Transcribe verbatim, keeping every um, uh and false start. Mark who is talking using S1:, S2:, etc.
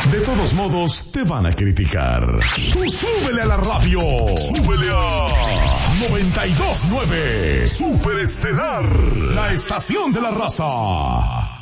S1: De todos modos, te van a criticar. Tú súbele a la radio. Súbele a noventa y dos punto nueve. Superestelar. La estación de la raza.